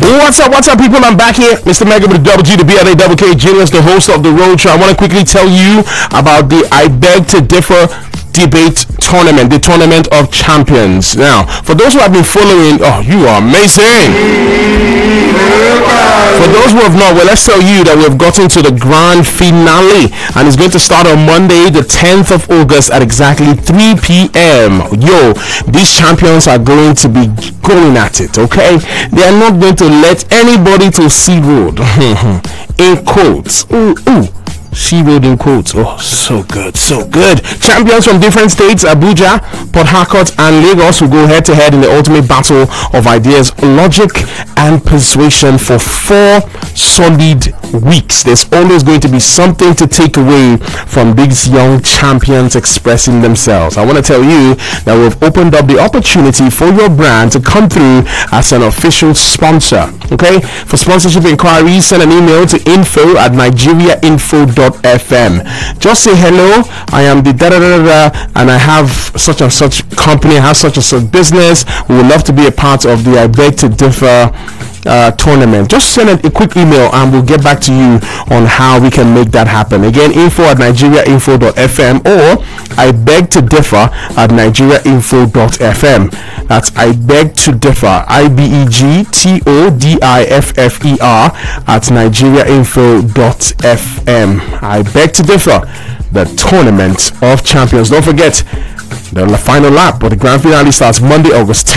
What's up, people? I'm back here, Mr. Mega with the double G, the BLA double K, Genius, the host of the Road Show. I want to quickly tell you about the I Beg to Differ debate tournament, the Tournament of Champions. Now, for those who have been following, you are amazing. For those who have not, well, let's tell you that we've gotten to the grand finale, and it's going to start on Monday, the 10th of August at exactly 3 p.m. These champions are going to be going at it, okay? They are not going to let anybody to see road. In quotes. She wrote in quotes. So good. Champions from different states, Abuja, Port Harcourt, and Lagos, will go head to head in the ultimate battle of ideas, logic, and persuasion for 4 solid weeks. There's always going to be something to take away from these young champions expressing themselves. I want to tell you that we've opened up the opportunity for your brand to come through as an official sponsor. Okay? For sponsorship inquiries, send an email to info@nigeriainfo.fm. Just say hello, I am the and I have such and such company, I have such and such business. We would love to be a part of the I Beg to Differ tournament. Just send a quick email and we'll get back to you on how we can make that happen. Again, info@nigeriainfo.fm or I Beg to Differ at nigeriainfo.fm. That's I Beg to Differ, IBEGTODIFFER at nigeriainfo.fm. I Beg to Differ, the Tournament of Champions. Don't forget, the final lap, but the grand finale starts Monday, August 10th.